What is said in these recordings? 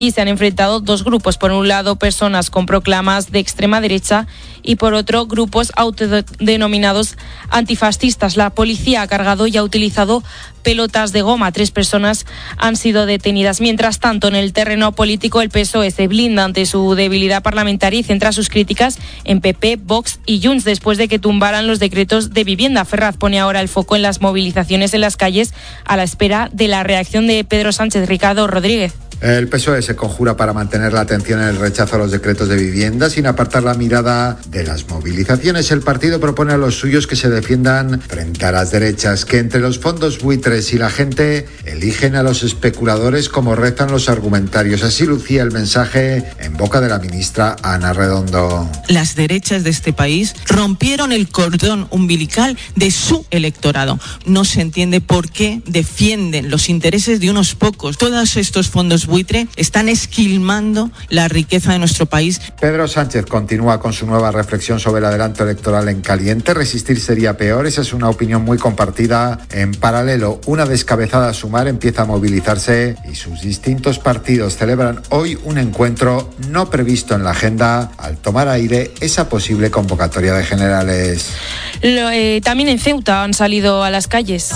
Y se han enfrentado dos grupos. Por un lado, personas con proclamas de extrema derecha y por otro, grupos autodenominados antifascistas. La policía ha cargado y ha utilizado pelotas de goma. 3 personas han sido detenidas. Mientras tanto, en el terreno político, el PSOE se blinda ante su debilidad parlamentaria y centra sus críticas en PP, Vox y Junts después de que tumbaran los decretos de vivienda. Ferraz pone ahora el foco en las movilizaciones en las calles a la espera de la reacción de Pedro Sánchez. Ricardo Rodríguez. El PSOE se conjura para mantener la atención en el rechazo a los decretos de vivienda sin apartar la mirada de las movilizaciones. El partido propone a los suyos que se defiendan frente a las derechas, que entre los fondos buitres y la gente eligen a los especuladores como rezan los argumentarios. Así lucía el mensaje en boca de la ministra Ana Redondo. Las derechas de este país rompieron el cordón umbilical de su electorado. No se entiende por qué defienden los intereses de unos pocos. Todos estos fondos buitre están esquilmando la riqueza de nuestro país. Pedro Sánchez continúa con su nueva reflexión sobre el adelanto electoral en caliente. Resistir sería peor, esa es una opinión muy compartida. En paralelo, una descabezada Sumar empieza a movilizarse y sus distintos partidos celebran hoy un encuentro no previsto en la agenda al tomar aire esa posible convocatoria de generales. También en Ceuta han salido a las calles.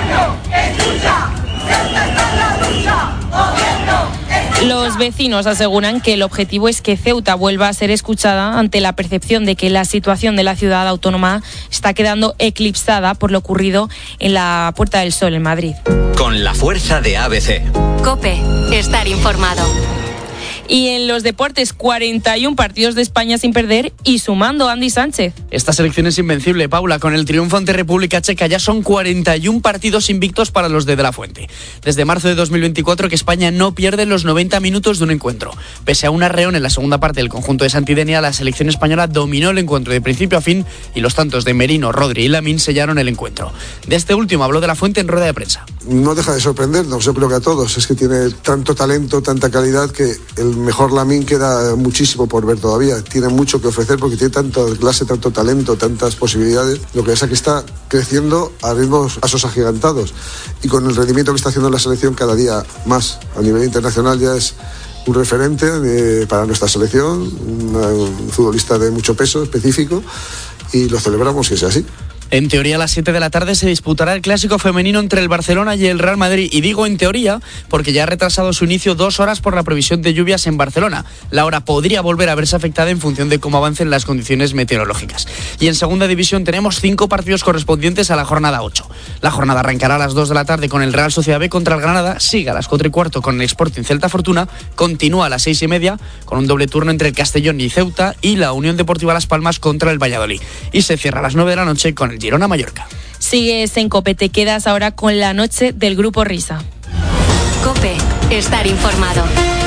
Los vecinos aseguran que el objetivo es que Ceuta vuelva a ser escuchada ante la percepción de que la situación de la ciudad autónoma está quedando eclipsada por lo ocurrido en la Puerta del Sol en Madrid. Con la fuerza de ABC. COPE, estar informado. Y en los deportes, 41 partidos de España sin perder y sumando. Andy Sánchez. Esta selección es invencible, Paula. Con el triunfo ante República Checa ya son 41 partidos invictos para los de la Fuente. Desde marzo de 2024 que España no pierde los 90 minutos de un encuentro. Pese a un arreón en la segunda parte del conjunto de Santidenia, la selección española dominó el encuentro de principio a fin y los tantos de Merino, Rodri y Lamine sellaron el encuentro. De este último habló de la Fuente en rueda de prensa. No deja de sorprendernos, yo creo que a todos. Es que tiene tanto talento, tanta calidad que el mejor Lamine queda muchísimo por ver todavía. Tiene mucho que ofrecer porque tiene tanta clase, tanto talento, tantas posibilidades. Lo que pasa es que está creciendo a pasos agigantados y con el rendimiento que está haciendo la selección cada día más a nivel internacional ya es un referente para nuestra selección, un futbolista de mucho peso específico y lo celebramos si es así. En teoría a las 7 de la tarde se disputará el clásico femenino entre el Barcelona y el Real Madrid. Y digo en teoría porque ya ha retrasado su inicio 2 horas por la previsión de lluvias en Barcelona. La hora podría volver a verse afectada en función de cómo avancen las condiciones meteorológicas. Y en segunda división tenemos 5 partidos correspondientes a la jornada 8. La jornada arrancará a las 2 de la tarde con el Real Sociedad B contra el Granada, sigue a las 4:15 con el Sporting Celta Fortuna, continúa a las 6:30 con un doble turno entre el Castellón y Ceuta y la Unión Deportiva Las Palmas contra el Valladolid. Y se cierra a las 9 de la noche con el Girona Mallorca. Sigues en COPE, te quedas ahora con la noche del Grupo Risa. COPE, estar informado.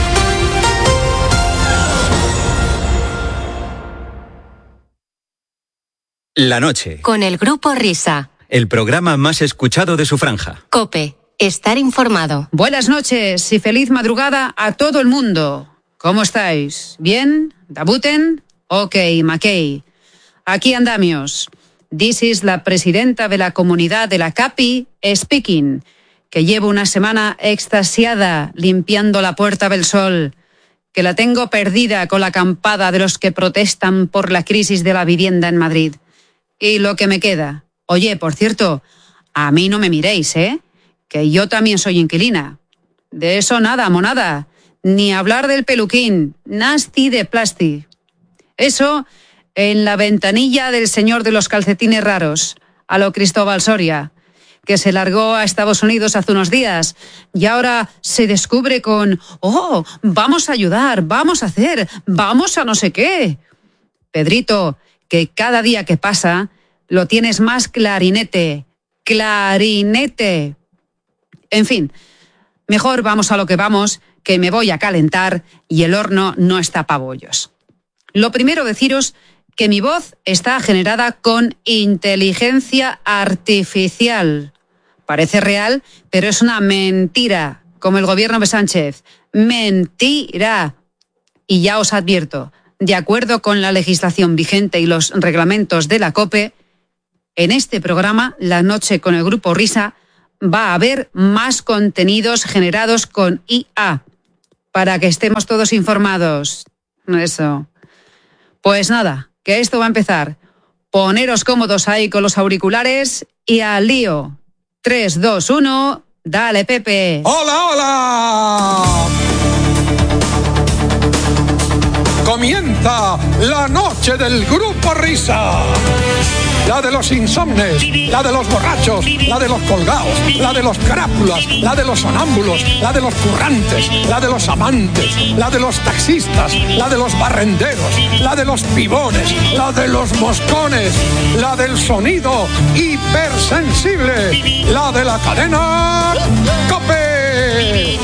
La noche. Con el Grupo Risa. El programa más escuchado de su franja. COPE, estar informado. Buenas noches y feliz madrugada a todo el mundo. ¿Cómo estáis? ¿Bien? ¿Dabuten? Ok, Mackey. Aquí andamios. This is la presidenta de la comunidad de la CAPI speaking, que llevo una semana extasiada limpiando la Puerta del Sol, que la tengo perdida con la acampada de los que protestan por la crisis de la vivienda en Madrid. Y lo que me queda. Oye, por cierto, a mí no me miréis, que yo también soy inquilina. De eso nada, monada. Ni hablar del peluquín, nasty de plasti. Eso en la ventanilla del señor de los calcetines raros, a lo Cristóbal Soria, que se largó a Estados Unidos hace unos días y ahora se descubre con vamos a ayudar, vamos a hacer, vamos a no sé qué. Pedrito, que cada día que pasa lo tienes más clarinete. En fin, mejor vamos a lo que vamos, que me voy a calentar y el horno no está pa' bollos. Lo primero deciros que mi voz está generada con inteligencia artificial. Parece real, pero es una mentira, como el gobierno de Sánchez. Mentira. Y ya os advierto, de acuerdo con la legislación vigente y los reglamentos de la COPE, en este programa, La Noche con el Grupo Risa, va a haber más contenidos generados con IA. para que estemos todos informados. Eso. Pues nada, que esto va a empezar. Poneros cómodos ahí con los auriculares y al lío. 3, 2, 1, dale, Pepe. ¡Hola, hola! Comienza la noche del Grupo Risa. La de los insomnes, la de los borrachos, la de los colgados, la de los crápulas, la de los sonámbulos, la de los currantes, la de los amantes, la de los taxistas, la de los barrenderos, la de los pibones, la de los moscones, la del sonido hipersensible, la de la cadena COPE.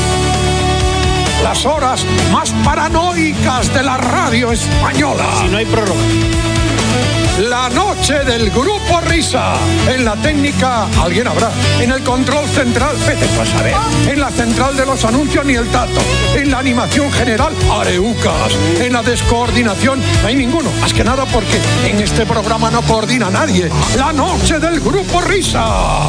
Las horas más paranoicas de la radio española. Si no hay prórroga. La noche del Grupo Risa. En la técnica, alguien habrá. En el control central, vete tú a saber. En la central de los anuncios, ni el tato. En la animación general, areucas. En la descoordinación, no hay ninguno. Más que nada porque en este programa no coordina nadie. La noche del Grupo Risa.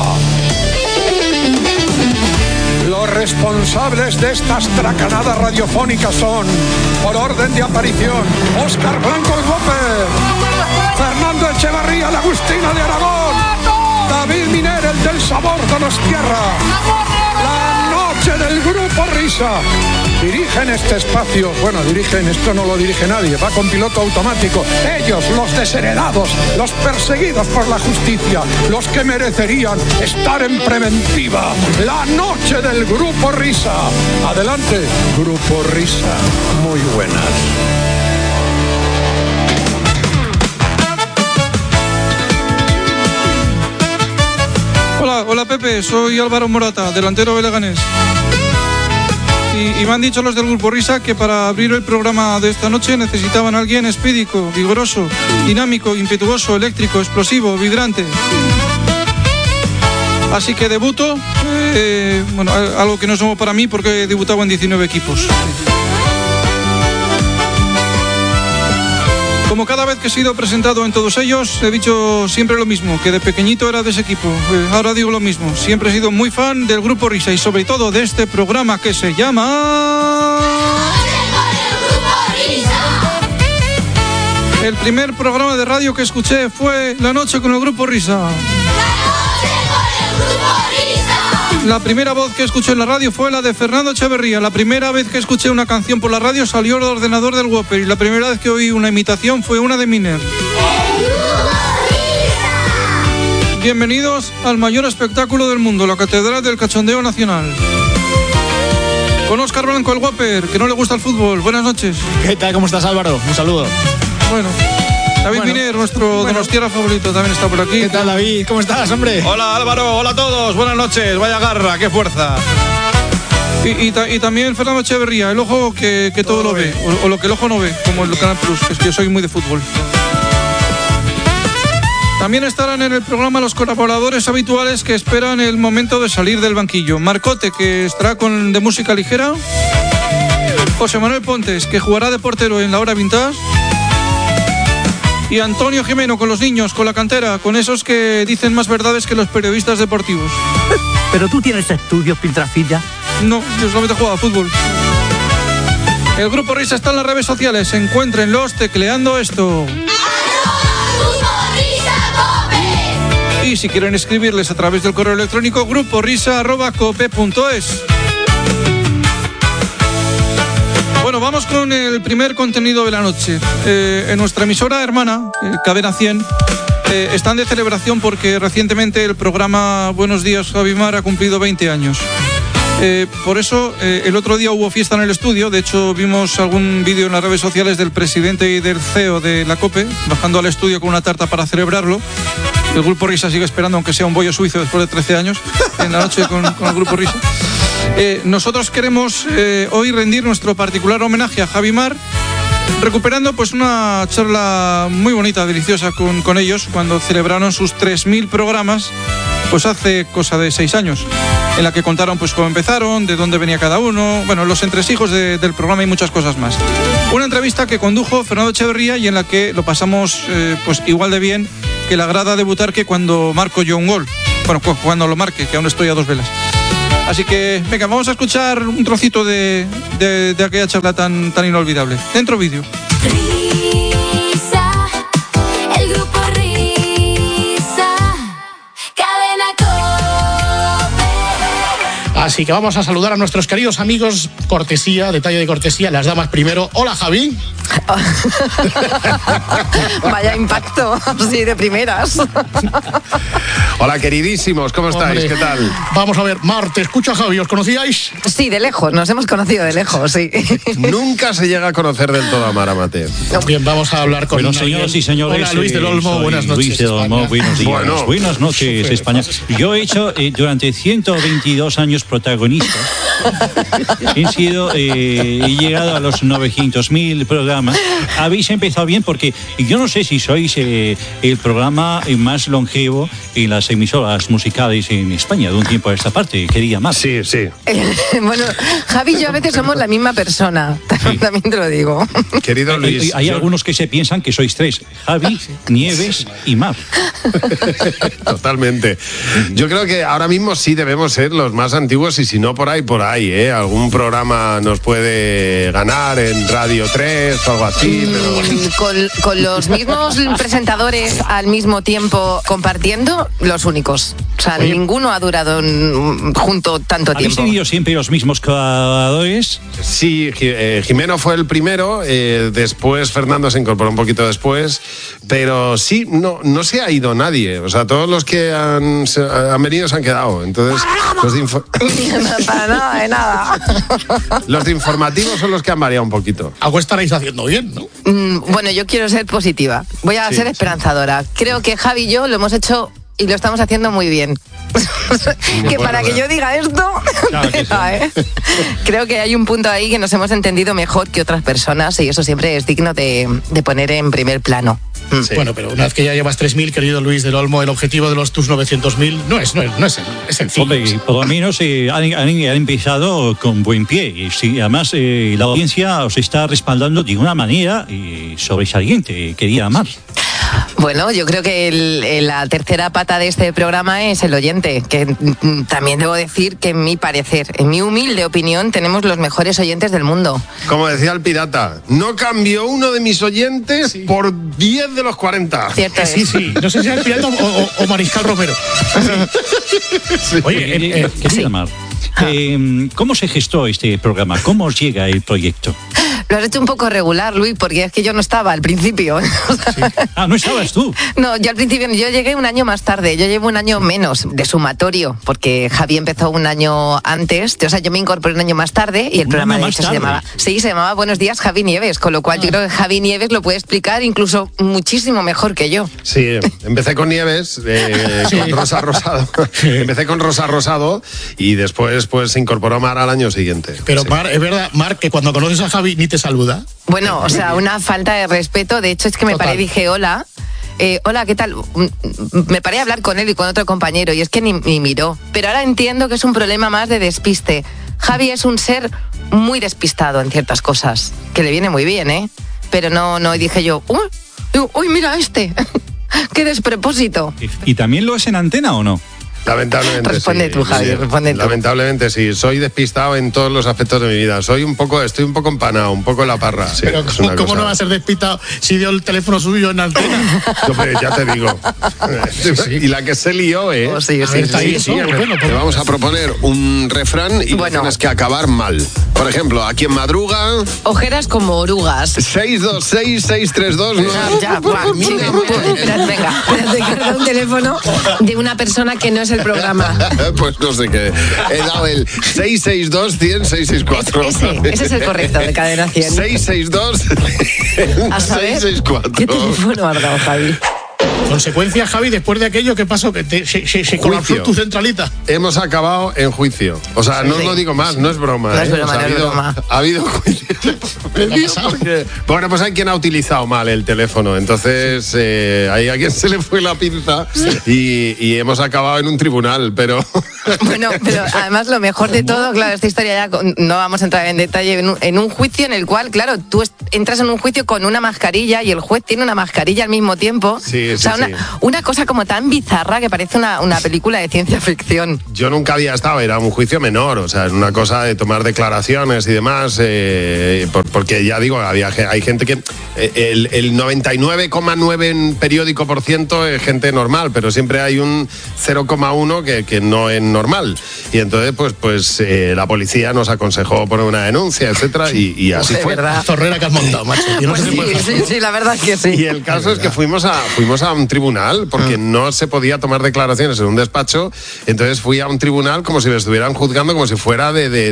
Los responsables de estas tracanadas radiofónicas son, por orden de aparición, Óscar Blanco el Whopper, Fernando Echevarría, la Agustina de Aragón, David Miner, el del sabor Donostierra. La noche del Grupo Risa. Dirigen este espacio, dirigen, esto no lo dirige nadie, va con piloto automático. Ellos, los desheredados, los perseguidos por la justicia, los que merecerían estar en preventiva. La noche del Grupo Risa. Adelante, Grupo Risa. Muy buenas. Hola Pepe, soy Álvaro Morata, delantero de Leganés. Y me han dicho los del Grupo Risa que para abrir el programa de esta noche necesitaban a alguien expedito, vigoroso, dinámico, impetuoso, eléctrico, explosivo, vibrante. Así que debuto, algo que no es nuevo para mí porque he debutado en 19 equipos. Como cada vez que he sido presentado en todos ellos, he dicho siempre lo mismo, que de pequeñito era de ese equipo. Ahora digo lo mismo, siempre he sido muy fan del Grupo Risa y sobre todo de este programa que se llama... El primer programa de radio que escuché fue La Noche con el Grupo Risa. La primera voz que escuché en la radio fue la de Fernando Echevarría. La primera vez que escuché una canción por la radio salió el ordenador del Whopper. Y la primera vez que oí una imitación fue una de Miner. Bienvenidos al mayor espectáculo del mundo, la Catedral del Cachondeo Nacional. Con Óscar Blanco, el Whopper, que no le gusta el fútbol. Buenas noches. ¿Qué tal? ¿Cómo estás, Álvaro? Un saludo. Bueno, David Miner, nuestro Donostierra favorito, también está por aquí. ¿Qué tal, David? ¿Cómo estás, hombre? Hola, Álvaro. Hola a todos. Buenas noches. Vaya garra, qué fuerza. Y también Fernando Echevarría, el ojo que todo lo ve, o lo que el ojo no ve, como el Canal Plus, que es que yo soy muy de fútbol. También estarán en el programa los colaboradores habituales que esperan el momento de salir del banquillo. Marcote, que estará de música ligera. José Manuel Pontes, que jugará de portero en la hora vintage. Y Antonio Jimeno con los niños, con la cantera, con esos que dicen más verdades que los periodistas deportivos. ¿Pero tú tienes estudios, Piltrafilla? No, yo solamente juego a fútbol. El Grupo Risa está en las redes sociales, encuéntrenlos tecleando esto. Y si quieren escribirles a través del correo electrónico, gruporisa@cope.es. Bueno, vamos con el primer contenido de la noche. En nuestra emisora hermana, Cadena 100, están de celebración porque recientemente el programa Buenos Días, Javimar ha cumplido 20 años. Por eso, el otro día hubo fiesta en el estudio. De hecho, vimos algún vídeo en las redes sociales del presidente y del CEO de la COPE bajando al estudio con una tarta para celebrarlo. El Grupo Risa sigue esperando, aunque sea un bollo suizo después de 13 años, en la noche con el Grupo Risa. Nosotros queremos hoy rendir nuestro particular homenaje a Javimar, recuperando pues una charla muy bonita, deliciosa con ellos, cuando celebraron sus 3.000 programas, pues hace cosa de 6 años, en la que contaron pues cómo empezaron, de dónde venía cada uno, bueno, los entresijos del programa y muchas cosas más. Una entrevista que condujo Fernando Echevarría y en la que lo pasamos pues igual de bien que la grada de Butarque cuando marco yo un gol. Bueno, cuando lo marque, que aún estoy a 2 velas. Así que, venga, vamos a escuchar un trocito de aquella charla tan inolvidable. Dentro vídeo. El grupo Risa, Cadena COPE. Así que vamos a saludar a nuestros queridos amigos. Cortesía, detalle de cortesía, las damas primero. Hola, Javi. Vaya impacto, sí, de primeras. Hola, queridísimos, ¿cómo estáis? Hombre, ¿qué tal? Vamos a ver, Mar, te escucha, Javi, ¿os conocíais? Sí, de lejos, nos hemos conocido de lejos, sí. Nunca se llega a conocer del todo a Mar Amate. Bien, vamos a hablar con... Bueno, señoras y señores, hola, Luis del Olmo, buenas noches. Luis del Olmo, buenos días. Bueno. Buenas noches, España. Yo he hecho durante 122 años protagonista. He llegado a los 900.000 programas. Habéis empezado bien porque yo no sé si sois el programa más longevo en las emisoras musicales en España de un tiempo a esta parte. Quería más. Sí. Bueno, Javi y yo a veces somos la misma persona, también te lo digo. Querido Luis. Hay algunos que se piensan que sois tres: Javi, Nieves y Mar. Totalmente. Yo creo que ahora mismo sí debemos ser los más antiguos y si no por ahí, algún programa nos puede ganar en Radio 3 o algo así. Pero... con los mismos presentadores al mismo tiempo compartiendo, los únicos. O sea, ninguno ha durado junto tanto tiempo. ¿Habéis tenido siempre los mismos colaboradores? Sí, Jimeno fue el primero, después Fernando se incorporó un poquito después, pero sí, no se ha ido nadie. O sea, todos los que han venido se han quedado. Entonces, para nada, de nada. Los de informativos son los que han variado un poquito. Algo estaréis haciendo bien, ¿no? Bueno, yo quiero ser positiva. Voy a ser esperanzadora. Creo que Javi y yo lo hemos hecho y lo estamos haciendo muy bien. Que para que yo diga esto, claro que sí. Creo que hay un punto ahí que nos hemos entendido mejor que otras personas y eso siempre es digno de poner en primer plano. Sí. Bueno, pero una vez que ya llevas 3.000, querido Luis del Olmo, el objetivo de tus 900.000 no es sencillo. Hombre, por lo menos han empezado con buen pie. Y sí, además, la audiencia os está respaldando de una manera sobresaliente, quería Mar. Bueno, yo creo que la tercera pata de este programa es el oyente, que también debo decir que en mi parecer, en mi humilde opinión, tenemos los mejores oyentes del mundo. Como decía el pirata, no cambió uno de mis oyentes por 10 de los 40. Cierto es. Sí. No sé si era el pirata o Mariscal Romero. Sí. Oye, querida Mar, ¿cómo se gestó este programa? ¿Cómo os llega el proyecto? Lo has hecho un poco regular, Luis, porque es que yo no estaba al principio. Sí. ¿No estabas tú? No, yo al principio, yo llegué un año más tarde, yo llevo un año menos de sumatorio, porque Javi empezó un año antes, o sea, yo me incorporé un año más tarde y el programa de hecho se llamaba Buenos días, Javi Nieves, con lo cual yo creo que Javi Nieves lo puede explicar incluso muchísimo mejor que yo. Sí, empecé con Nieves, con Rosa Rosado. Empecé con Rosa Rosado y después pues se incorporó Mar al año siguiente. Pero sí. Mar, es verdad, Mar, que cuando conoces a Javi ni te saluda. Bueno, o sea, una falta de respeto. De hecho, es que me paré y dije, hola, ¿qué tal? Me paré a hablar con él y con otro compañero y es que ni miró. Pero ahora entiendo que es un problema más de despiste. Javi es un ser muy despistado en ciertas cosas, que le viene muy bien, ¿eh? Pero no dije yo, uy, mira este, qué despropósito. ¿Y también lo es en antena o no? Lamentablemente responde sí. Tú, Javi, responde tú. Lamentablemente sí, soy despistado en todos los aspectos de mi vida. Estoy un poco empanado, un poco en la parra. Sí, pero ¿cómo no va a ser despistado si dio el teléfono suyo en antena? Ya te digo. Sí. Y la que se lió, ¿eh? Oh, sí. Te vamos a proponer un refrán y tienes que acabar mal. Por ejemplo, ¿a quién madruga? Ojeras como orugas. 626-632. Venga, que da un teléfono de una persona que no es el programa. Pues no sé qué. He dado el 662-100-664. Ese es el correcto de Cadena 100. 662-664. ¿Qué teléfono has dado, Javi? Consecuencia, Javi, después de aquello, ¿qué pasó? Que se colapsó tu centralita. Hemos acabado en juicio. O sea, no os lo digo más, no es broma. No es broma, ha habido juicio. Bueno, pues hay quien ha utilizado mal el teléfono. Entonces, hay a quien se le fue la pinza y hemos acabado en un tribunal, pero... Bueno, pero además lo mejor de todo, claro, esta historia ya no vamos a entrar en detalle, en un juicio en el cual, claro, tú entras en un juicio con una mascarilla y el juez tiene una mascarilla al mismo tiempo. Sí, o sea, sea, una cosa como tan bizarra que parece una película de ciencia ficción. Yo nunca había estado, era un juicio menor, o sea, una cosa de tomar declaraciones y demás, porque ya digo, hay gente que el 99,9 en periódico por ciento es gente normal, pero siempre hay un 0,1 que no es normal. Y entonces, pues la policía nos aconsejó poner una denuncia, etcétera, y así fue. La zorrera que has montado, macho. Pues sí, la verdad es que sí. Y el caso es que fuimos a un tribunal porque no se podía tomar declaraciones en un despacho. Entonces fui a un tribunal como si me estuvieran juzgando, como si fuera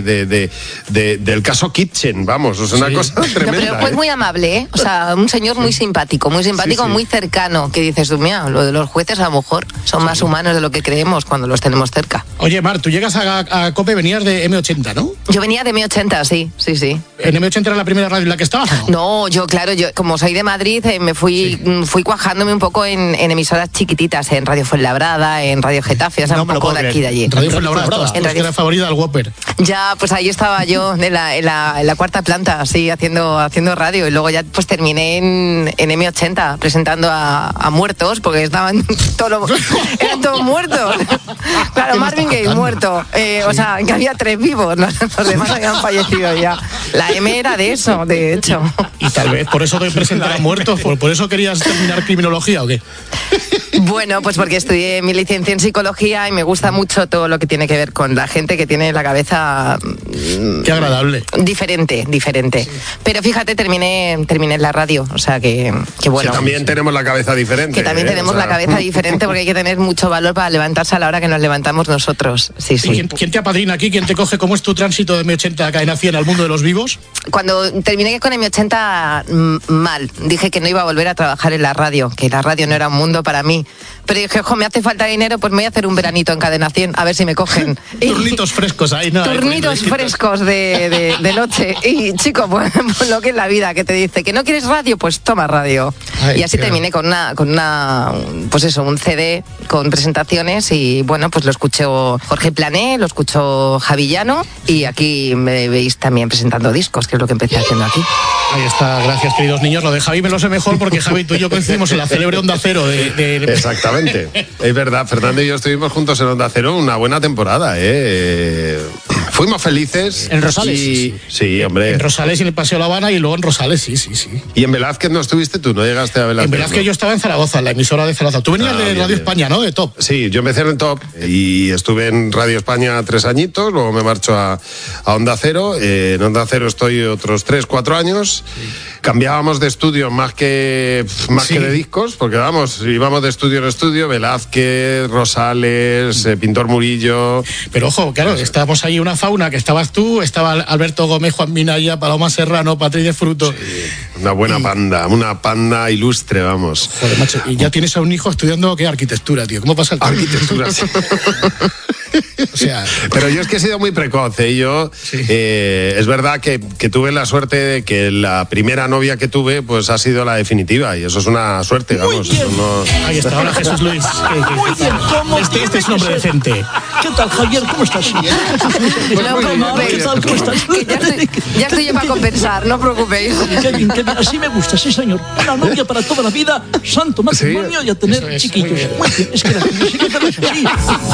del caso Kitchen, vamos, o sea, una cosa tremenda. Pero fue muy amable, ¿eh? O sea, un señor muy simpático, muy cercano, que dices tú, mira, lo de los jueces a lo mejor son más humanos de lo que creemos cuando los tenemos cerca. Oye, Mar, tú llegas a COPE, venías de M80, ¿no? Yo venía de M80, sí. ¿En M80 era la primera radio en la que estabas? No, yo como soy de Madrid, me fui cuajándome un poco en emisoras chiquititas, en Radio Fuenlabrada, en Radio Getafe, o sea, un poco de aquí de allí. Radio Fuenlabrada, que era favorita del Whopper. Ya, pues ahí estaba yo en la cuarta planta, así, haciendo radio, y luego ya pues terminé en M80 presentando a muertos, porque eran todos muertos. Claro, Marvin Gaye muerto, o sea, que había 3 vivos, los demás habían fallecido ya. La M era de eso, de hecho. Y tal vez por eso te presentaban muertos, por eso querías terminar criminología, ¿o qué? Bueno, pues porque estudié mi licencia en psicología y me gusta mucho todo lo que tiene que ver con la gente que tiene la cabeza... Qué agradable. Diferente. Sí. Pero fíjate, terminé en la radio, o sea que bueno. Que también tenemos la cabeza diferente. Que también tenemos la cabeza diferente, porque hay que tener mucho valor para levantarse a la hora que nos levantamos nosotros. Sí. ¿Quién te apadrina aquí? ¿Quién te coge? ¿Cómo es tu tránsito de M80 a Cadena 100 al mundo de los vivos? Cuando terminé con M80, mal. Dije que no iba a volver a trabajar en la radio, que la radio no era un mundo para mí. Pero dije, me hace falta dinero, pues me voy a hacer un veranito en Cadena 100, a ver si me cogen. Turnitos frescos ahí, ¿no? Turnitos frescos de noche. Y chico, pues lo que es la vida, que te dice que no quieres radio, pues toma radio. Y así terminé con una pues eso, un CD con presentaciones, y bueno, pues lo escuchó Jorge Plané, lo escuchó Javi Llano, y aquí me veis también presentando discos, que es lo que empecé haciendo aquí. Ahí está, gracias, queridos niños. Lo de Javi me lo sé mejor porque Javi, tú y yo coincidimos en la célebre Onda Cero Exactamente. Es verdad, Fernando y yo estuvimos juntos en Onda Cero una buena temporada, Fuimos felices. ¿En Rosales? Sí, hombre. En Rosales y en el Paseo La Habana, y luego en Rosales, sí. ¿Y en Velázquez no estuviste tú? ¿No llegaste a Velázquez? En Velázquez yo estaba en Zaragoza, en la emisora de Zaragoza. Tú venías de Radio España, ¿no? De Top. Sí, yo empecé en Top y estuve en Radio España 3 añitos, luego me marcho a Onda Cero. En Onda Cero estoy otros 3-4 años. Sí. Cambiábamos de estudio más que de discos, porque íbamos de estudio en estudio, Velázquez, Rosales, Pintor Murillo. Pero ojo, claro, estábamos ahí una fauna, que estabas tú, estaba Alberto Gómez, Juan Minaya, Paloma Serrano, Patrick de Fruto. Sí, una buena panda, una panda ilustre, vamos. Joder, macho, y ya tienes a un hijo estudiando, ¿qué? Arquitectura, tío. ¿Cómo pasa el tiempo? Arquitectura, sí. O sea, pero yo es que he sido muy precoz, ¿eh? Es verdad que tuve la suerte de que la primera novia que tuve pues ha sido la definitiva, y eso es una suerte, vamos. Eso no... Ahí está, ahora Jesús Luis. Muy bien, ¿cómo este es un hombre decente. ¿Qué tal, Javier? ¿Cómo estás? No preocupéis. ¿Cómo estás? Ya estoy yo para compensar, no preocupéis. Qué bien. Así me gusta, sí, señor. Una novia para toda la vida, santo matrimonio, y a tener chiquillos. Muy bien, es que la música es así.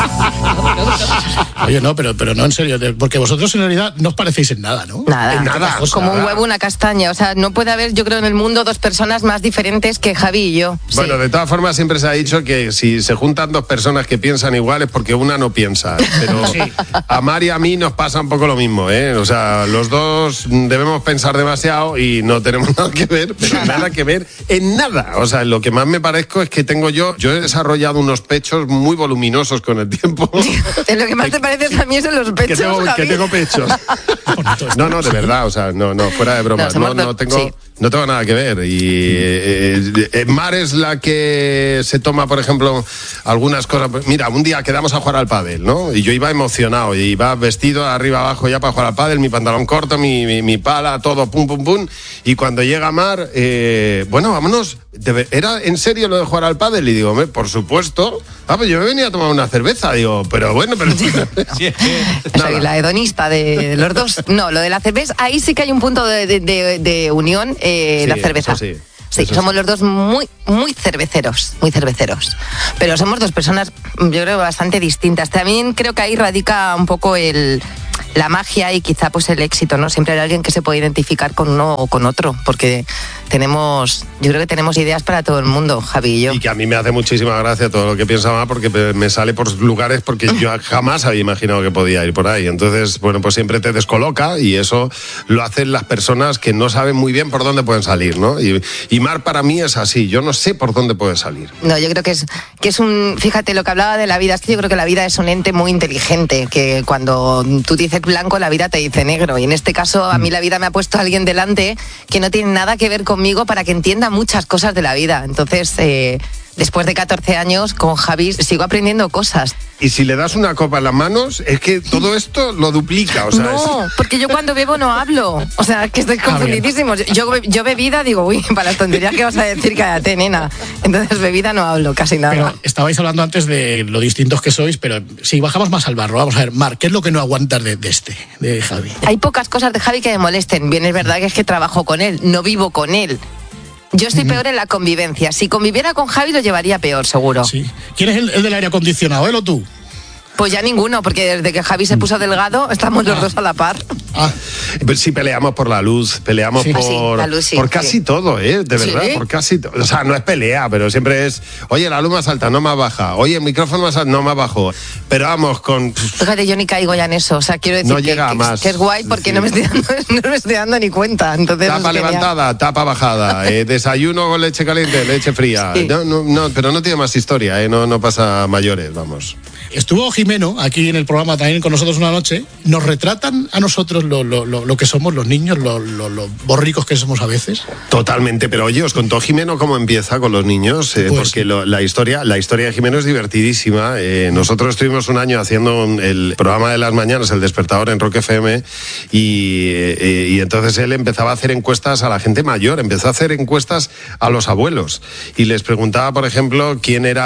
Oye, no, pero no, en serio, porque vosotros en realidad no os parecéis en nada, ¿no? Nada. Como un huevo, una castaña. O sea, no puede haber, yo creo, en el mundo 2 personas más diferentes que Javi y yo. Bueno, sí. De todas formas siempre se ha dicho que si se juntan 2 personas que piensan igual es porque una no piensa. Pero sí. A Mar y a mí nos pasa un poco lo mismo, ¿eh? O sea, los 2 debemos pensar demasiado y no tenemos nada que ver, pero nada que ver en nada. O sea, lo que más me parezco es que yo he desarrollado unos pechos muy voluminosos con el tiempo. Lo que más te parece a mí son los pechos, que tengo pechos. No, de verdad, o sea, no, fuera de broma. No tengo nada que ver. Y Mar es la que se toma, por ejemplo, algunas cosas. Mira, un día quedamos a jugar al pádel, ¿no? Y yo iba emocionado, y iba vestido arriba abajo ya para jugar al pádel, mi pantalón corto, mi pala, todo, pum, pum, pum. Y cuando llega Mar, bueno, vámonos. ¿Era en serio lo de jugar al pádel? Y digo, por supuesto. Pues yo me venía a tomar una cerveza. Digo, pero bueno, pero... Soy la hedonista de los 2. No, lo de la cerveza, ahí sí que hay un punto de unión, sí, la cerveza. Sí, somos los dos muy cerveceros, pero somos dos personas, yo creo, bastante distintas. También creo que ahí radica un poco la magia y quizá pues el éxito, ¿no? Siempre hay alguien que se puede identificar con uno o con otro, porque yo creo que tenemos ideas para todo el mundo, Javi y yo. Y que a mí me hace muchísima gracia todo lo que piensa Mar, porque me sale por lugares porque yo jamás había imaginado que podía ir por ahí. Entonces, bueno, pues siempre te descoloca y eso lo hacen las personas que no saben muy bien por dónde pueden salir, ¿no? Y Mar para mí es así, yo no sé por dónde puede salir. No, yo creo que es fíjate, lo que hablaba de la vida, es que yo creo que la vida es un ente muy inteligente, que cuando tú dices blanco, la vida te dice negro, y en este caso a mí la vida me ha puesto a alguien delante que no tiene nada que ver conmigo para que entienda muchas cosas de la vida. Entonces, después de 14 años con Javi sigo aprendiendo cosas. Y si le das una copa en las manos, es que todo esto lo duplica. O sea, no, porque yo cuando bebo no hablo. O sea, que estoy confundidísimos. Yo bebida digo, uy, para las tonterías que vas a decir, cállate, nena. Entonces bebida no hablo casi nada. Pero estabais hablando antes de lo distintos que sois, pero si bajamos más al barro, vamos a ver, Mar, ¿qué es lo que no aguantas de Javi? Hay pocas cosas de Javi que me molesten. Bien, es verdad que es que trabajo con él, no vivo con él. Yo estoy peor en la convivencia. Si conviviera con Javi lo llevaría peor, seguro. Sí. ¿Quién es el del aire acondicionado, él o tú? Pues ya ninguno, porque desde que Javi se puso delgado estamos los dos a la par. Pues sí, peleamos por la luz, peleamos por casi todo, de verdad, por casi todo. O sea, no es pelea, pero siempre es, oye, la luz más alta, no más baja, oye, el micrófono más alto, no más bajo. Pero vamos con... Fíjate, yo ni caigo ya en eso, o sea, quiero decir no llega más. Que es guay porque no me estoy dando ni cuenta. Entonces, tapa levantada, tapa bajada, desayuno con leche caliente, leche fría. Sí. No, pero no tiene más historia, no pasa mayores, vamos. Estuvo Jimeno aquí en el programa también con nosotros una noche. Nos retratan a nosotros lo que somos los niños, lo borricos que somos a veces. Totalmente, pero oye, os contó Jimeno cómo empieza con los niños, porque la historia de Jimeno es divertidísima. Nosotros estuvimos un año haciendo el programa de las mañanas, El Despertador, en Rock FM, y entonces él empezaba a hacer encuestas a la gente mayor, empezó a hacer encuestas a los abuelos, y les preguntaba, por ejemplo, quién era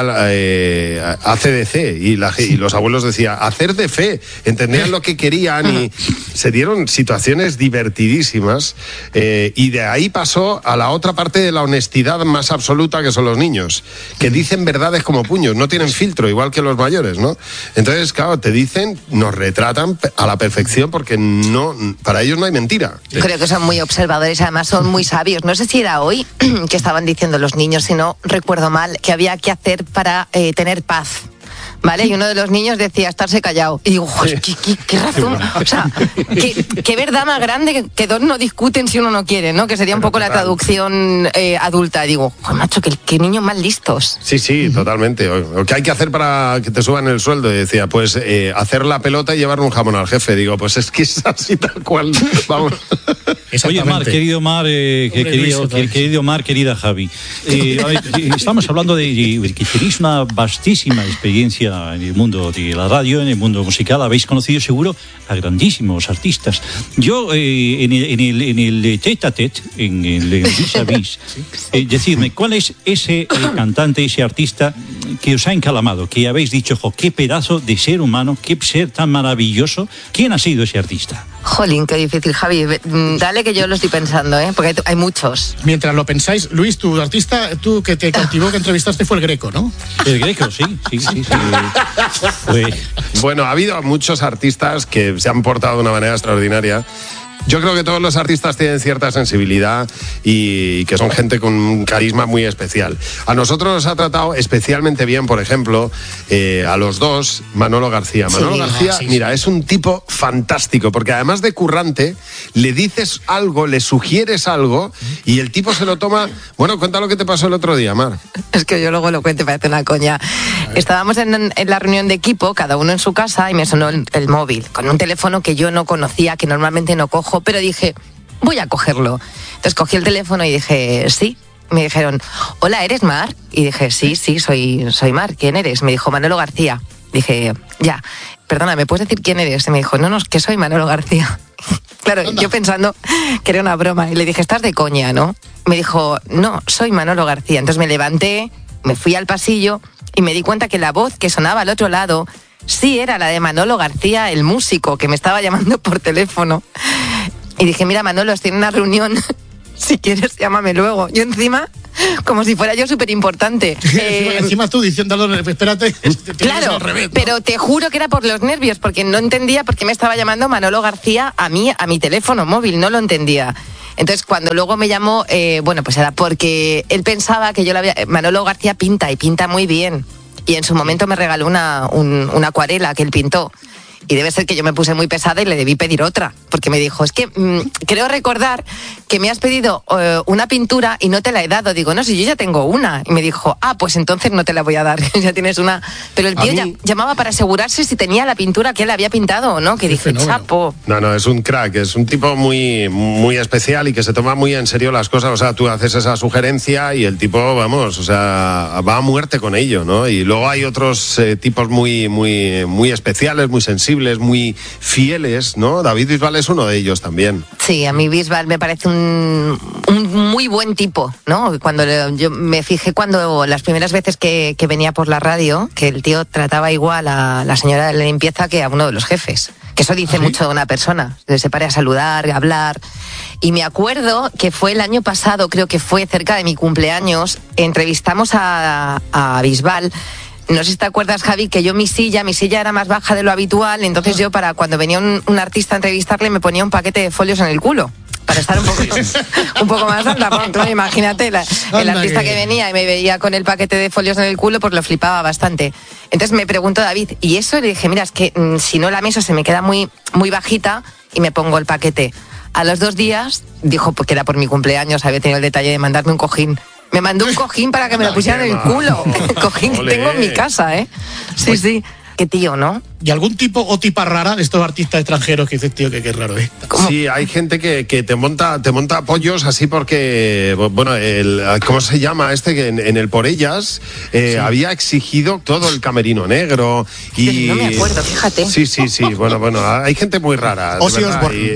ACDC, y los abuelos decían, hacer de fe, entendían lo que querían, y se dieron situaciones divertidísimas, y de ahí pasó a la otra parte de la honestidad más absoluta, que son los niños, que dicen verdades como puños, no tienen filtro, igual que los mayores, ¿no? Entonces, claro, te dicen, nos retratan a la perfección, porque para ellos no hay mentira. Creo que son muy observadores, además son muy sabios. No sé si era hoy que estaban diciendo los niños, si no recuerdo mal, que había que hacer para tener paz. ¿Vale? Y uno de los niños decía estarse callado. Y digo, ¿qué razón? O sea, qué verdad más grande que dos no discuten si uno no quiere, ¿no? Que sería un poco la traducción adulta. Digo, macho, qué niños más listos. Sí, totalmente. ¿Qué hay que hacer para que te suban el sueldo? Y decía, pues hacer la pelota y llevarle un jamón al jefe. Digo, pues es que es así tal cual. Vamos. Oye, Mar, querido Mar, querido Mar, querida Javi. Estamos hablando de que tenéis una vastísima experiencia en el mundo de la radio, en el mundo musical. Habéis conocido seguro a grandísimos artistas. Yo en el tête-à-tête, en el vis-à-vis, decidme, ¿cuál es ese cantante, ese artista que os ha encalamado, que habéis dicho, qué pedazo de ser humano, qué ser tan maravilloso? ¿Quién ha sido ese artista? Jolín, qué difícil, Javi. Dale que yo lo estoy pensando, porque hay muchos. Mientras lo pensáis, Luis, tu artista, tú que te cautivó, que entrevistaste, fue el Greco, ¿no? El Greco, sí. Bueno, ha habido muchos artistas que se han portado de una manera extraordinaria. Yo creo que todos los artistas tienen cierta sensibilidad y que son gente con un carisma muy especial. A nosotros nos ha tratado especialmente bien, por ejemplo, a los dos, Manolo García. Manolo García, mira, es un tipo fantástico, porque además de currante, le dices algo, le sugieres algo y el tipo se lo toma. Bueno, cuenta lo que te pasó el otro día, Mar. Es que yo luego lo cuento, parece una coña. Estábamos en la reunión de equipo, cada uno en su casa, y me sonó el móvil, con un teléfono que yo no conocía, que normalmente no cojo, pero dije, voy a cogerlo. Entonces cogí el teléfono y dije, sí. Me dijeron, hola, ¿eres Mar? Y dije, sí, soy Mar. ¿Quién eres? Me dijo, Manolo García. Dije, ya, perdona, ¿me puedes decir quién eres? Y me dijo, no, es que soy Manolo García. Claro, yo pensando que era una broma. Y le dije, estás de coña, ¿no? Me dijo, no, soy Manolo García. Entonces me levanté, me fui al pasillo y me di cuenta que la voz que sonaba al otro lado sí era la de Manolo García, el músico que me estaba llamando por teléfono. Y dije, mira, Manolo, estoy en una reunión, si quieres llámame luego. Yo encima como si fuera yo súper importante. Encima tú diciéndolo, espérate. Claro, al revés, ¿no? Pero te juro que era por los nervios, porque no entendía por qué me estaba llamando Manolo García a mi teléfono móvil, no lo entendía. Entonces, cuando luego me llamó, pues era porque él pensaba que Manolo García pinta muy bien. Y en su momento me regaló una acuarela que él pintó. Y debe ser que yo me puse muy pesada y le debí pedir otra, porque me dijo, es que creo recordar que me has pedido una pintura y no te la he dado. Digo, no, si yo ya tengo una. Y me dijo, pues entonces no te la voy a dar, ya tienes una. Pero el tío llamaba para asegurarse si tenía la pintura que él había pintado o no, que dije, chapo. No, es un crack, es un tipo muy, muy especial y que se toma muy en serio las cosas. O sea, tú haces esa sugerencia y el tipo, vamos, o sea, va a muerte con ello, ¿no? Y luego hay otros tipos muy, muy, muy especiales, muy sensibles, muy fieles, ¿no? David Bisbal es uno de ellos también. Sí, a mí Bisbal me parece un muy buen tipo, ¿no? Cuando yo me fijé cuando las primeras veces que venía por la radio, que el tío trataba igual a la señora de la limpieza que a uno de los jefes. Que eso dice mucho de una persona. Se pare a saludar, a hablar. Y me acuerdo que fue el año pasado, creo que fue cerca de mi cumpleaños, entrevistamos a Bisbal. No sé si te acuerdas, Javi, que yo mi silla era más baja de lo habitual, entonces yo para cuando venía un artista a entrevistarle me ponía un paquete de folios en el culo. Para estar un poco más alta, porque imagínate, el artista que venía y me veía con el paquete de folios en el culo, pues lo flipaba bastante. Entonces me preguntó David, y eso, le dije, mira, es que si no la mesa se me queda muy, muy bajita y me pongo el paquete. A los 2 días, dijo, porque era por mi cumpleaños, había tenido el detalle de mandarme un cojín. Me mandó un cojín para que me lo pusieran en el culo. El cojín que tengo en mi casa, ¿eh? Sí, sí. Qué tío, ¿no? ¿Y algún tipo o tipa rara de estos artistas extranjeros que dices, tío, que qué raro es? Sí, hay gente que te monta pollos así porque, bueno, ¿cómo se llama este? Que en el Por Ellas había exigido todo el camerino negro y... No me acuerdo, fíjate. Sí, bueno, hay gente muy rara. Ozzy Osbourne.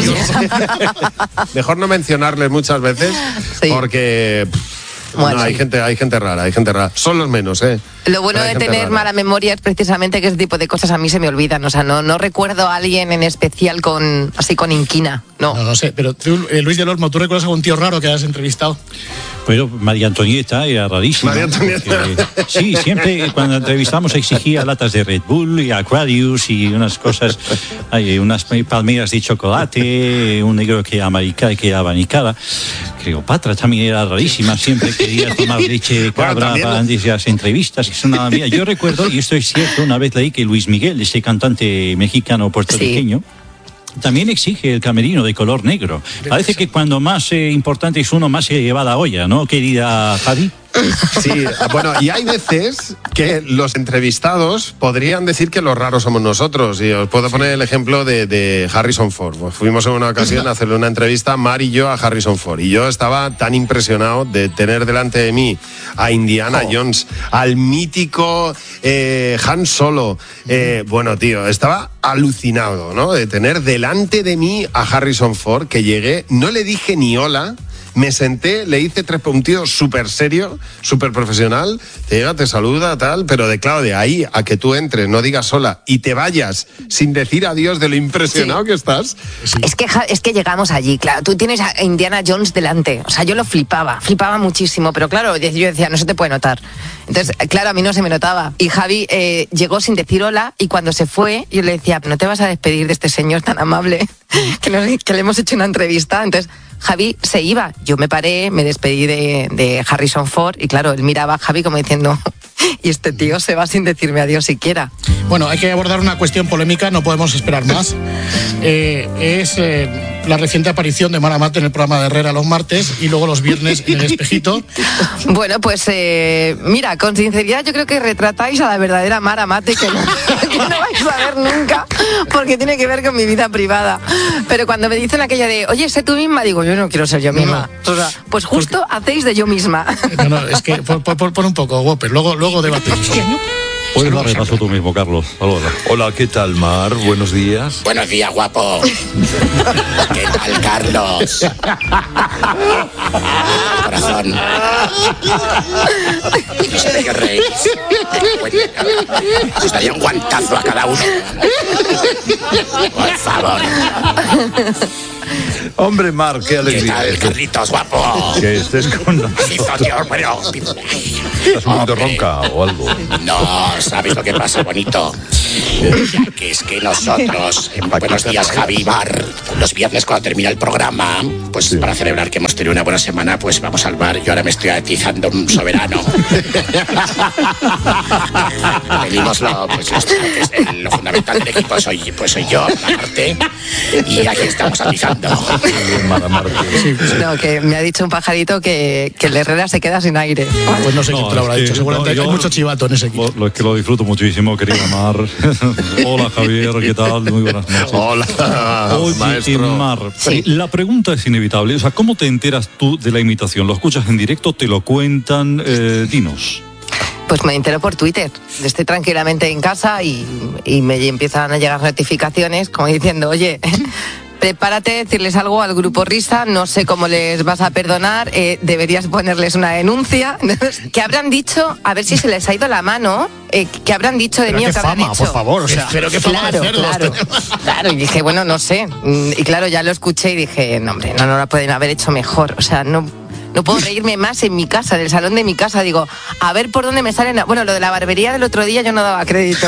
Mejor no mencionarles muchas veces porque... Bueno, hay gente rara. Son los menos, ¿eh? Lo bueno de tener mala memoria es precisamente que ese tipo de cosas a mí se me olvidan. O sea, no recuerdo a alguien en especial con inquina. No sé, pero tú, Luis del Olmo, ¿tú recuerdas a un tío raro que has entrevistado? Bueno, María Antonieta era rarísima. María Antonieta. Sí, siempre cuando entrevistamos exigía latas de Red Bull y Aquarius y unas cosas, unas palmeras de chocolate, un negro que abanicaba. Cleopatra también era rarísima, siempre quería tomar leche de cabra antes de las entrevistas. Yo recuerdo, y esto es cierto, una vez leí que Luis Miguel, este cantante mexicano puertorriqueño, también exige el camerino de color negro. Parece que cuando más importante es uno, más se lleva la olla, ¿no, querida Javi? Sí, bueno, y hay veces que los entrevistados podrían decir que los raros somos nosotros. Y os puedo poner el ejemplo de Harrison Ford. Pues fuimos en una ocasión a hacerle una entrevista, Mar y yo, a Harrison Ford. Y yo estaba tan impresionado de tener delante de mí a Indiana Jones, al mítico Han Solo. Bueno, tío, estaba alucinado, ¿no? De tener delante de mí a Harrison Ford, que llegué, no le dije ni hola. Me senté, le hice 3 puntitos súper serio, súper profesional, te llega, te saluda, tal, pero de ahí a que tú entres, no digas sola y te vayas sin decir adiós de lo impresionado que estás. Sí. Es que llegamos allí, claro, tú tienes a Indiana Jones delante, o sea, yo lo flipaba muchísimo, pero claro, yo decía, no se te puede notar. Entonces, claro, a mí no se me notaba. Y Javi llegó sin decir hola y cuando se fue, yo le decía, no te vas a despedir de este señor tan amable que le hemos hecho una entrevista. Entonces, Javi se iba. Yo me paré, me despedí de Harrison Ford y claro, él miraba a Javi como diciendo, y este tío se va sin decirme adiós siquiera. Bueno, hay que abordar una cuestión polémica, no podemos esperar más. Es la reciente aparición de Mara Mate en el programa de Herrera los martes y luego los viernes en El Espejito. Bueno, pues mira, con sinceridad yo creo que retratáis a la verdadera Mara Mate que no vais a ver nunca porque tiene que ver con mi vida privada. Pero cuando me dicen aquella de, oye, sé tú misma, digo, yo no quiero ser yo misma. O sea, pues justo hacéis de yo misma. No, es que por un poco, Whopper, luego debatimos. Pues lo repaso tú mismo, Carlos. Hola, ¿qué tal, Mar? Buenos días. Buenos días, guapo. ¿Qué tal, Carlos? Corazón. No sé de qué reís. Os daría un guantazo a cada uno. Por favor. Hombre, Mar, qué alegría. ¿Qué tal, Carlitos, guapo? Que estés con nosotros. ¿Estás un poquito ronca o algo? No, ¿sabes lo que pasa, bonito? Que es que nosotros, en Buenos Días, Javi, Mar, los viernes cuando termina el programa, pues para celebrar que hemos tenido una buena semana, pues vamos al bar. Yo ahora me estoy atizando un soberano. Venimos lo fundamental del equipo soy yo, aparte, y aquí estamos atizando. No, que me ha dicho un pajarito que el Herrera se queda sin aire. Pues no sé quién te lo habrá dicho, seguramente hay mucho chivato en ese equipo. Es que lo disfruto muchísimo, querida Mar. Hola, Javier, ¿qué tal? Muy buenas noches. Hola, oye, maestro. Mar, la pregunta es inevitable. O sea, ¿cómo te enteras tú de la imitación? ¿Lo escuchas en directo? ¿Te lo cuentan? Dinos. Pues me entero por Twitter. Estoy tranquilamente en casa y me empiezan a llegar notificaciones como diciendo, oye, prepárate a decirles algo al Grupo Risa, no sé cómo les vas a perdonar, deberías ponerles una denuncia. ¿Qué habrán dicho? A ver si se les ha ido la mano. ¿Qué habrán dicho de mí o qué habrán hecho? Por favor, o sea, pero qué fama de cerdos. Claro, y dije, bueno, no sé. Y claro, ya lo escuché y dije, no, hombre, no la pueden haber hecho mejor. O sea, no puedo reírme más en mi casa, en el salón de mi casa. Digo, a ver por dónde me salen. Bueno, lo de la barbería del otro día yo no daba crédito.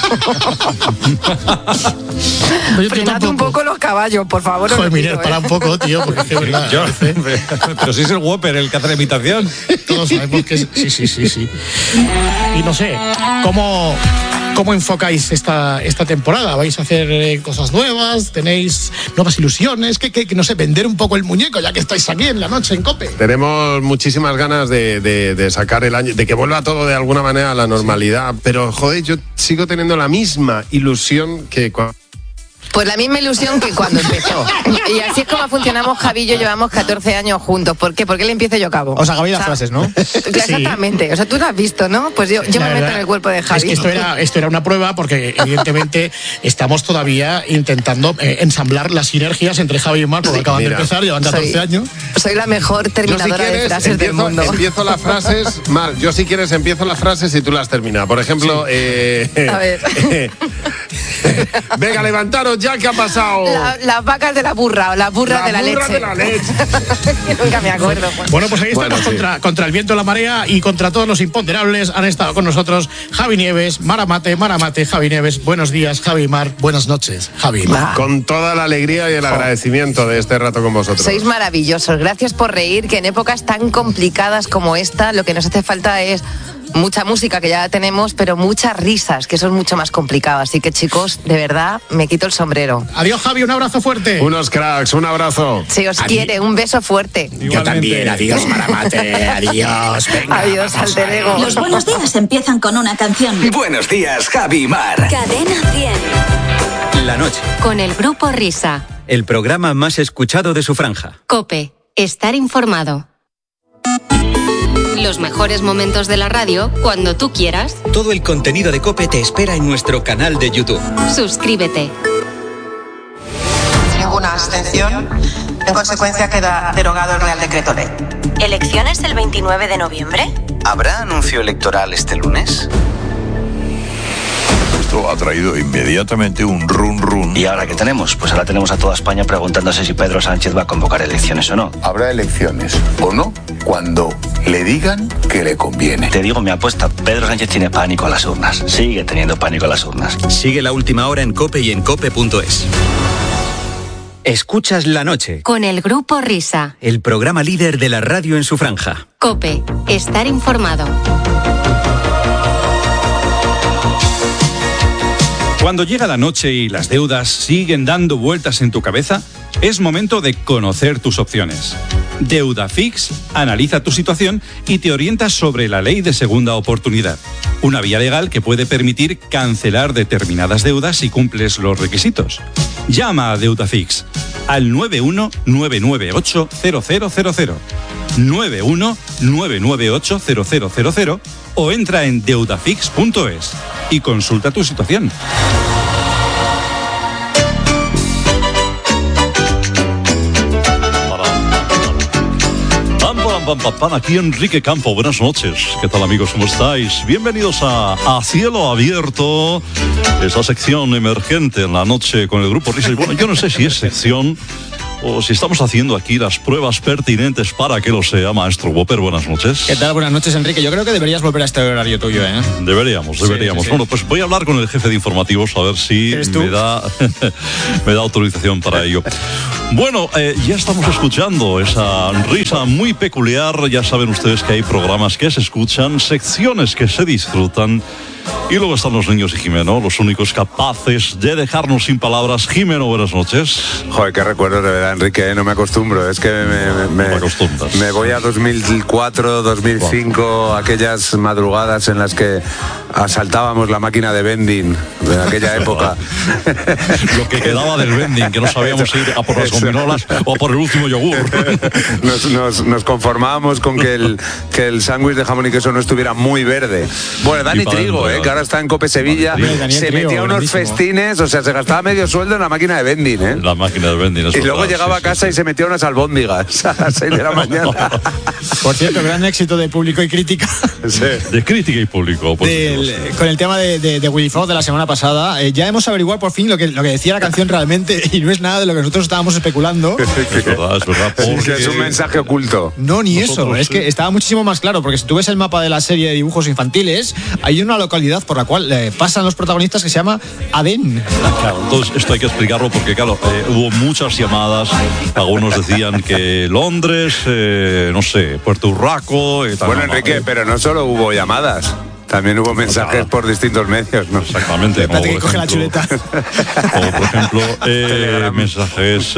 Frenad un poco los caballos, por favor. Joder, Miguel, para un poco, tío, porque es que verdad. Pero si es el Whopper el que hace la imitación. Todos sabemos que sí. Y no sé, ¿cómo enfocáis esta temporada? ¿Vais a hacer cosas nuevas? ¿Tenéis nuevas ilusiones? ¿Qué, no sé, vender un poco el muñeco ya que estáis aquí en la noche en COPE? Tenemos muchísimas ganas de sacar el año, de que vuelva todo de alguna manera a la normalidad, pero joder, yo sigo teniendo la misma ilusión que cuando... Pues la misma ilusión que cuando empezó. Y así es como funcionamos, Javi y yo llevamos 14 años juntos. ¿Por qué? Porque él empieza y yo acabo. Os acabáis las frases, ¿no? Exactamente. O sea, tú lo has visto, ¿no? Pues yo me meto en el cuerpo de Javi. Es que esto era una prueba porque evidentemente estamos todavía intentando ensamblar las sinergias entre Javi y Mar, porque acaban de empezar, llevan 14 años. Soy la mejor terminadora de frases del mundo. Empiezo las frases, Mar, yo si quieres empiezo las frases y tú las terminas. Por ejemplo, a ver. Venga, levantaros ya, ¿qué ha pasado? Las vacas de la burra o las burras de la leche. De la leche. Nunca me acuerdo. Bueno, pues ahí estamos contra el viento, la marea y contra todos los imponderables. Han estado con nosotros Javi Nieves, Maramate, Javi Nieves. Buenos días, Javi y Mar. Buenas noches, Javi y Mar. Con toda la alegría y el agradecimiento de este rato con vosotros. Sois maravillosos. Gracias por reír, que en épocas tan complicadas como esta, lo que nos hace falta es mucha música, que ya la tenemos, pero muchas risas, que eso es mucho más complicado. Así que, chicos, de verdad, me quito el sombrero. Adiós, Javi, un abrazo fuerte. Unos cracks, un abrazo. Si os quiere, un beso fuerte. Yo también, adiós, Maramate, adiós. Venga, adiós, alter ego. Los buenos días empiezan con una canción. Buenos días, Javi y Mar. Cadena 100. La noche. Con el Grupo Risa. El programa más escuchado de su franja. COPE. Estar informado. Los mejores momentos de la radio cuando tú quieras. Todo el contenido de COPE te espera en nuestro canal de YouTube. Suscríbete. Ninguna abstención. En consecuencia queda derogado el Real Decreto Ley. ¿Elecciones el 29 de noviembre? ¿Habrá anuncio electoral este lunes? Esto ha traído inmediatamente un run. ¿Y ahora qué tenemos? Pues ahora tenemos a toda España preguntándose si Pedro Sánchez va a convocar elecciones o no. Habrá elecciones o no cuando le digan que le conviene. Te digo mi apuesta, Pedro Sánchez tiene pánico a las urnas. Sigue teniendo pánico a las urnas. Sigue La Última Hora en COPE y en COPE.es. Escuchas La Noche. Con el Grupo Risa. El programa líder de la radio en su franja. COPE. Estar informado. Cuando llega la noche y las deudas siguen dando vueltas en tu cabeza, es momento de conocer tus opciones. Deudafix analiza tu situación y te orienta sobre la ley de segunda oportunidad, una vía legal que puede permitir cancelar determinadas deudas si cumples los requisitos. Llama a Deudafix al 919980000, 919980000 o entra en deudafix.es y consulta tu situación. Aquí Enrique Campo, buenas noches. ¿Qué tal, amigos? ¿Cómo estáis? Bienvenidos a Cielo Abierto, esa sección emergente en la noche con el Grupo Risa. Y bueno, yo no sé si es sección o si estamos haciendo aquí las pruebas pertinentes para que lo sea. Maestro Whopper, buenas noches. ¿Qué tal? Buenas noches, Enrique. Yo creo que deberías volver a este horario tuyo, ¿eh? Deberíamos. Sí. Bueno, pues voy a hablar con el jefe de informativos a ver si me da autorización para ello. Bueno, ya estamos escuchando esa risa muy peculiar. Ya saben ustedes que hay programas que se escuchan, secciones que se disfrutan. Y luego están los niños y Jimeno, los únicos capaces de dejarnos sin palabras. Jimeno, buenas noches. Joder, qué recuerdos de verdad, Enrique, no me acostumbro. Es que me voy a 2004, 2005, aquellas madrugadas en las que asaltábamos la máquina de vending de aquella época. Lo que quedaba del vending, que no sabíamos ir a por las gominolas o por el último yogur. Nos conformábamos con que el sándwich de jamón y queso no estuviera muy verde. Bueno, Dani Trigo, que ahora está en Cope Sevilla, se metía unos festines, o sea, se gastaba medio sueldo en la máquina de vending, La máquina de vending. Y luego llegaba a casa y se metía unas albóndigas a las 6 de la mañana. Por cierto, gran éxito de público y crítica. Sí. De crítica y público. Con el tema de Willy Fox de la semana pasada, ya hemos averiguado por fin lo que decía la canción realmente, y no es nada de lo que nosotros estábamos especulando. Es verdad. Porque es un mensaje oculto. No, ni eso. Es que estaba muchísimo más claro, porque si tú ves el mapa de la serie de dibujos infantiles, hay una localidad por la cual pasan los protagonistas que se llama Adén. Claro, entonces esto hay que explicarlo porque, claro, hubo muchas llamadas. Algunos decían que Londres, no sé, Puerto Urraco. Bueno, Enrique, pero no solo hubo llamadas. También hubo mensajes por distintos medios, ¿no? Exactamente. Espérate que coge la chuleta. Como por ejemplo, mensajes,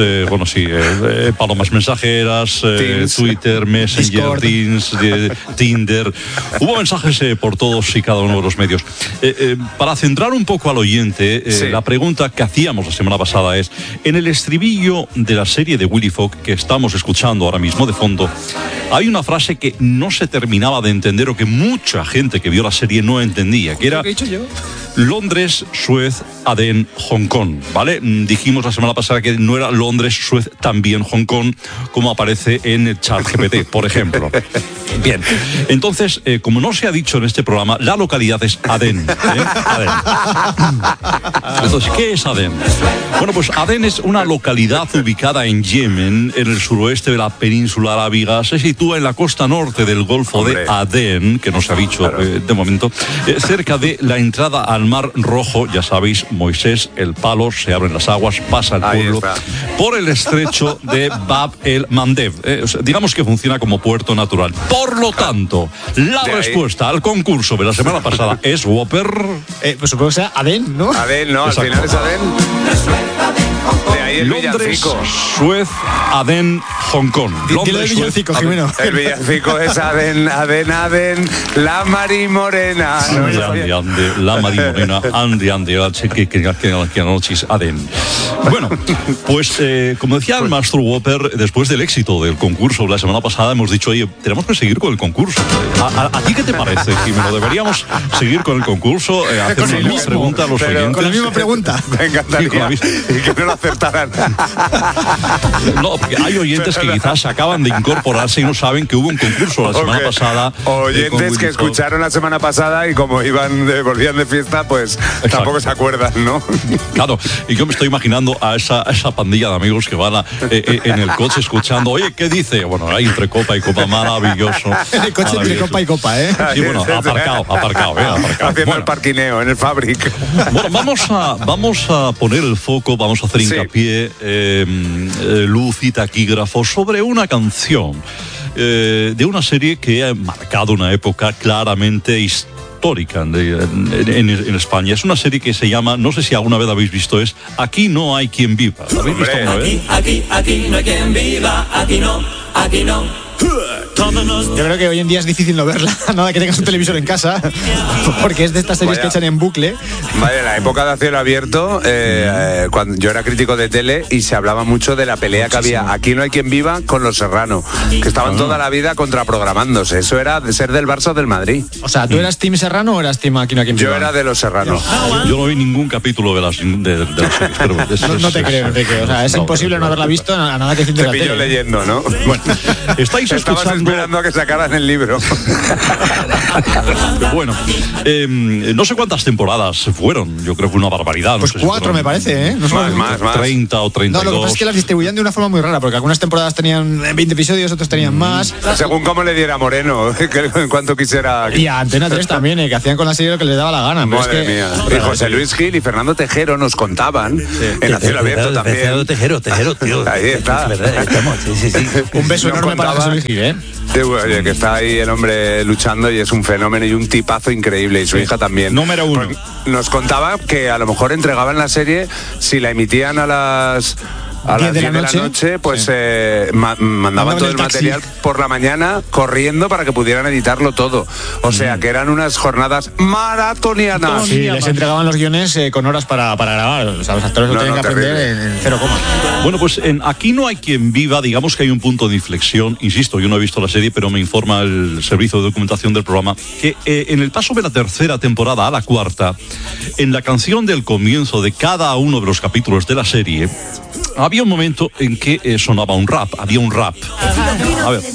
palomas mensajeras, Twitter, Messenger, Teams, Tinder. Hubo mensajes por todos y cada uno de los medios. Para centrar un poco al oyente, la pregunta que hacíamos la semana pasada es, en el estribillo de la serie de Willy Fox que estamos escuchando ahora mismo de fondo, hay una frase que no se terminaba de entender o que mucha gente que vio la serie no entendía, que era Londres, Suez, Adén, Hong Kong, ¿vale? Dijimos la semana pasada que no era Londres, Suez, también Hong Kong, como aparece en el ChatGPT, por ejemplo. Bien, entonces, como no se ha dicho en este programa, la localidad es Adén. Adén. Entonces, ¿qué es Adén? Bueno, pues Adén es una localidad ubicada en Yemen, en el suroeste de la península arábiga. Se sitúa en la costa norte del Golfo de Adén, que no se ha dicho de momento, cerca de la entrada al Mar Rojo. Ya sabéis, Moisés, el palo, se abren las aguas, pasa el pueblo por el estrecho de Bab el-Mandeb. Digamos que funciona como puerto natural. Por lo tanto, la respuesta al concurso de la semana pasada es Whopper. Pues supongo que sea Adén, ¿no? Adén, no, exacto. Al final es Adén. De ahí el Londres, villancico. Suez, Adén, Hong Kong. Dilo del villancico, Jimeno. El villancico es Adén, Adén, Adén, la Mari Morena. Ande, la Mari Morena, ande, que anoches Adén. Bueno, pues como decía el maestro Whopper, después del éxito del concurso la semana pasada, hemos dicho, oye, tenemos que seguir con el concurso. ¿A ti qué te parece, Jimeno? ¿Deberíamos seguir con el concurso? Hacer una misma pregunta a los oyentes. Con la misma pregunta. Me encantaría. Y que no lo acertaran. No, porque hay oyentes que quizás acaban de incorporarse y no saben que hubo un concurso la semana pasada. Oyentes que escucharon la semana pasada y como volvían de fiesta, pues tampoco se acuerdan, ¿no? Claro, y yo me estoy imaginando a esa pandilla de amigos que van en el coche escuchando, oye, ¿qué dice? Bueno, hay entre copa y copa, maravilloso. En el coche entre copa y copa, ¿eh? Sí, bueno, aparcado. Haciendo el parquineo en el Fabric. Bueno, vamos a poner el foco, vamos a hacer hincapié, luz y taquígrafo sobre una canción de una serie que ha marcado una época claramente histórica en España. Es una serie que se llama, no sé si alguna vez habéis visto, es Aquí no hay quien viva. ¿La habéis visto alguna vez? Aquí no hay quien viva, aquí no. Yo creo que hoy en día es difícil no verla, nada que tengas un televisor en casa, porque es de estas series que echan en bucle. Vale, la época de a cielo abierto, cuando yo era crítico de tele y se hablaba mucho de la pelea que había Aquí no hay quien viva con los Serrano, que estaban toda la vida contraprogramándose. Eso era de ser del Barça o del Madrid. O sea, ¿tú eras Team Serrano o eras Team Aquí no hay quien viva? Yo era de los Serrano. Yo no vi ningún capítulo de las series, pero no te creo, Enrique. O sea, es imposible no haberla visto a nada que decir de la tele. Te pillo leyendo, ¿no? Bueno, estáis estáis Estabas escuchando... esperando a que sacaran el libro. Bueno, no sé cuántas temporadas fueron, yo creo que una barbaridad. No Pues sé si 4 me parece, ¿eh? No más. 30 o 32. No, lo que pasa es que las distribuían de una forma muy rara, porque algunas temporadas tenían 20 episodios, otras tenían más. Según cómo le diera Moreno, que en cuanto quisiera. Y a Antena 3 también, que hacían con la serie lo que les daba la gana. Pero Madre es que... mía. Y José Luis Gil y Fernando Tejero nos contaban en A Cielo Abierto también. Fernando Tejero, tío. Ahí está. Es verdad, estamos, sí. Un beso enorme para José Luis Gil, ¿eh? Sí, oye, que está ahí el hombre luchando y es un fenómeno y un tipazo increíble, y su hija también. Número 1. Pues nos contaba que a lo mejor entregaban la serie, si la emitían a las 10 de la noche, pues mandaban todo el material por la mañana corriendo para que pudieran editarlo todo. O sea, que eran unas jornadas maratonianas. Sí, les entregaban los guiones con horas para grabar. O sea, los actores lo tienen que aprender en 0, Bueno, pues aquí no hay quien viva, digamos que hay un punto de inflexión. Insisto, yo no he visto la serie, pero me informa el servicio de documentación del programa que en el paso de la tercera temporada a la cuarta, en la canción del comienzo de cada uno de los capítulos de la serie, había un momento en que sonaba un rap, había un rap. A ver.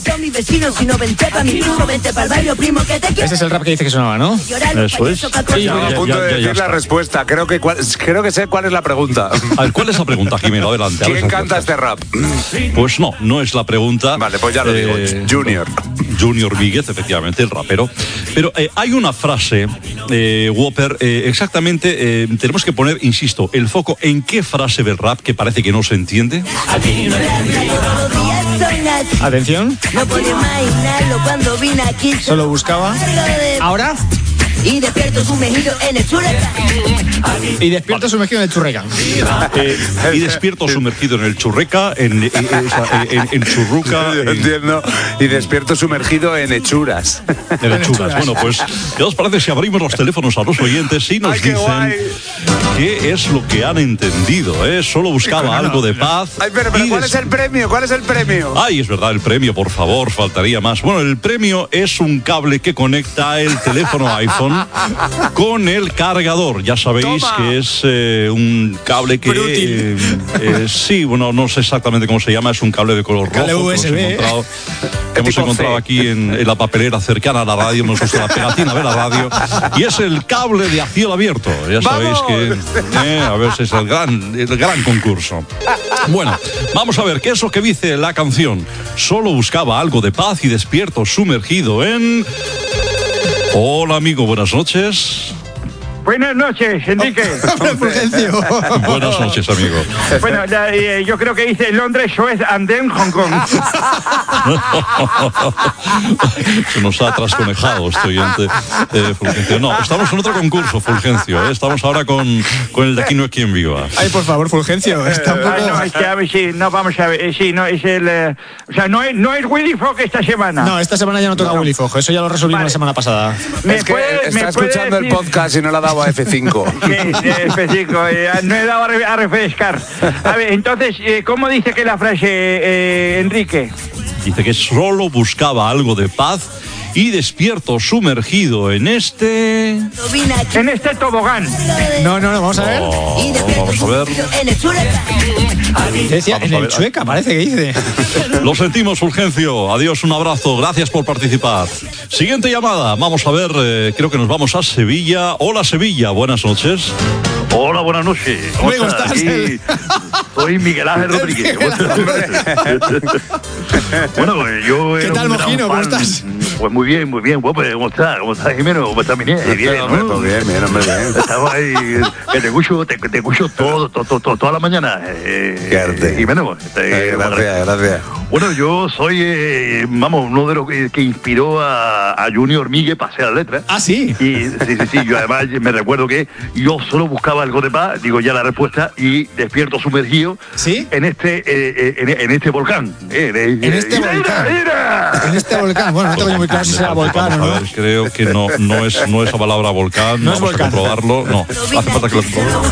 Ese es el rap que dice que sonaba, ¿no? Eso es. Estamos a punto de decir la respuesta. Creo que sé cuál es la pregunta. A ver, ¿cuál es la pregunta, Jimeno? Adelante. ¿Quién canta este rap? Pues no es la pregunta. Vale, pues ya lo digo. Junior Víguez, efectivamente, el rapero. Pero hay una frase, Whopper, exactamente, tenemos que poner, insisto, el foco en qué frase del rap que parece que no se entiende. Atención. No podía imaginarlo cuando vine aquí. Solo buscaba. Ahora. Y despierto sumergido en el churreca. Y despierto sumergido en el churreca. Y despierto sumergido en el churreca, en churruca. Entiendo. Y despierto sumergido en hechuras. En hechuras. Bueno, pues, ¿qué os parece si abrimos los teléfonos a los oyentes y nos dicen qué es lo que han entendido? Solo buscaba algo de paz. Ay, pero ¿cuál es el premio? ¿Cuál es el premio? Ay, es verdad, el premio, por favor, faltaría más. Bueno, el premio es un cable que conecta el teléfono iPhone con el cargador. Ya sabéis que es un cable que sí, bueno, no sé exactamente cómo se llama, es un cable de color rojo. USB. Hemos encontrado aquí en la papelera cercana a la radio, hemos puesto la pegatina de la radio, y es el cable de A Cielo Abierto. Ya sabéis que a ver si es el gran concurso. Bueno, vamos a ver qué es lo que dice la canción. Solo buscaba algo de paz y despierto sumergido en... Hola, amigo, buenas noches. Buenas noches, Enrique. Buenas noches, amigo. Bueno, yo creo que dice Londres, Suez, Andén, Hong Kong. Se nos ha trasconejado este oyente, Fulgencio. No, estamos en otro concurso, Fulgencio. Estamos ahora con el de Aquí no hay quien viva. Ay, por favor, Fulgencio. Está un poco... no, es que a ver si, no, vamos a ver, sí, no, es el... o sea, no es Willy Fogg esta semana. No, esta semana ya no toca Willy Fogg, eso ya lo resolvimos la semana pasada. Es que está escuchando el podcast y no le ha dado a F5. Sí, F5, no he dado a refrescar. A ver, entonces, ¿cómo dice que la frase, Enrique? Dice que solo buscaba algo de paz y despierto sumergido en este... En este tobogán. No, vamos a ver. Vamos a ver. Decía, en el Chueca, parece que dice. Lo sentimos, Fulgencio. Adiós, un abrazo. Gracias por participar. Siguiente llamada. Vamos a ver, creo que nos vamos a Sevilla. Hola, Sevilla. Buenas noches. Hola, buenas noches. ¿Cómo estás? Aquí soy Miguel Ángel Rodríguez. Bueno, pues yo... ¿Qué tal, Mojino? ¿Cómo estás? Pues muy bien. ¿Cómo estás? ¿Cómo estás, Jimeno? ¿Cómo estás, Miguel? Bien, ¿no? Bien, hombre, bien. Estaba ahí, que te escucho toda la mañana. Qué arte. Jimeno. Gracias. Bueno, yo soy, uno de los que inspiró a Junior Míguez para hacer la letra. Ah, sí. Y sí. Yo además me recuerdo que yo solo buscaba algo de paz, digo ya la respuesta, y despierto sumergido. ¿Sí? En este volcán. En este volcán. Bueno, no tengo muy claro si será volcán o no. A ver, creo que no es la palabra volcán. No es volcán. A comprobarlo. No, hace falta que lo comprobemos.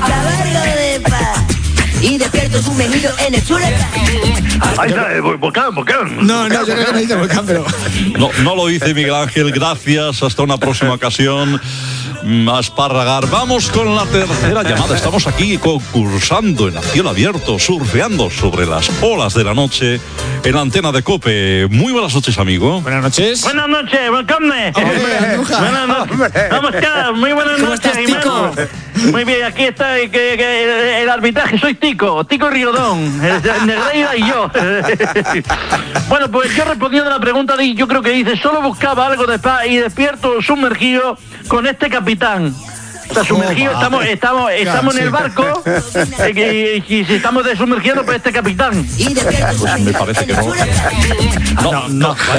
Y despierto sumergido en el churreca. Ahí está, volcán. No, yo creo que no dice volcán, pero... No lo dice Miguel Ángel, gracias, hasta una próxima ocasión. Asparragar. Vamos con la tercera llamada. Estamos aquí concursando en a cielo abierto, surfeando sobre las olas de la noche en la antena de COPE. Muy buenas noches, amigo. Buenas noches. Buenas noches, welcome. Buenas noches. Vamos, muy buenas ¿Cómo noches, estás, Tico? Muy bien, aquí está el arbitraje. Soy Tico Riodón, Negreira y yo. Bueno, pues yo respondiendo a la pregunta, yo creo que dice, solo buscaba algo de paz y despierto sumergido con este capitán. Está sumergido, estamos en el barco y si estamos desumergiendo, pues este capitán. Pues me parece que no. No.